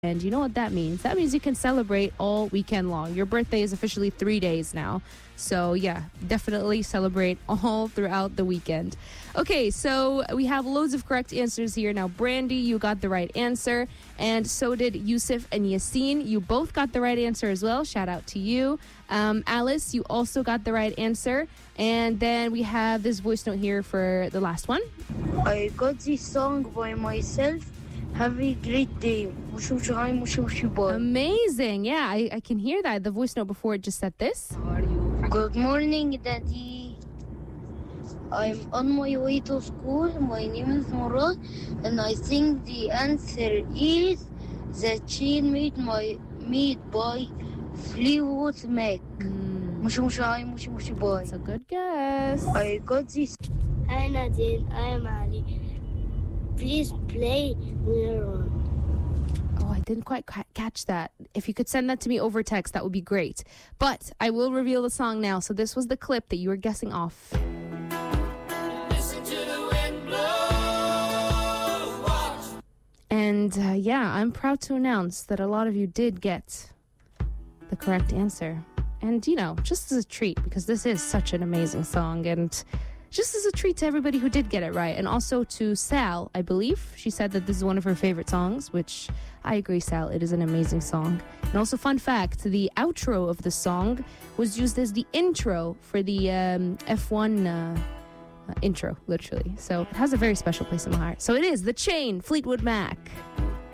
And you know what that means? That means you can celebrate all weekend long. Your birthday is officially 3 days now. So yeah, definitely celebrate all throughout the weekend. Okay, so we have loads of correct answers here. Now, Brandy, you got the right answer. And so did Yusuf and Yassine. You both got the right answer as well. Shout out to you. Alice, you also got the right answer. And then we have this voice note here for the last one. I got this song by myself. Have a great day. Amazing. Yeah, I can hear that. The voice note before it just said this. How are you? Good morning, Daddy. I'm on my way to school. My name is Murad, and I think the answer is the chain made by Fleetwood Mac. That's a good guess. I got this. Hi Nadine, I am Ali. Please play Mirror. Oh, I didn't quite catch that. If you could send that to me over text, that would be great. But I will reveal the song now. So this was the clip that you were guessing off. Listen to the wind blow. Watch. And yeah, I'm proud to announce that a lot of you did get the correct answer. And, you know, just as a treat, because this is such an amazing song, and just as a treat to everybody who did get it right. And also to Sal, I believe. She said that this is one of her favorite songs, which I agree, Sal. It is an amazing song. And also, fun fact, the outro of the song was used as the intro for the F1 intro, literally. So it has a very special place in my heart. So it is The Chain, Fleetwood Mac.